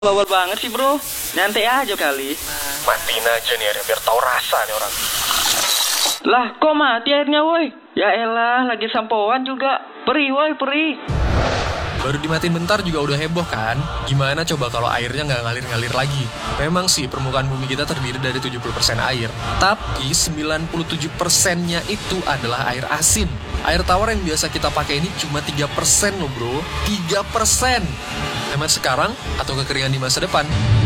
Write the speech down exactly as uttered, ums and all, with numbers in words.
Bawel banget sih bro, nyantai aja kali. Matiin aja nih airnya, biar tahu rasa nih orang. Lah kok mati airnya woi? Ya elah, lagi sampoan juga. Perih woi, perih. Baru dimatiin bentar juga udah heboh kan? Gimana coba kalau airnya nggak ngalir-ngalir lagi? Memang sih permukaan bumi kita terdiri dari tujuh puluh persen air. Tapi sembilan puluh tujuh persennya itu adalah air asin. Air tawar yang biasa kita pakai ini cuma tiga persen loh bro. tiga persen. Hemat sekarang atau kekeringan di masa depan?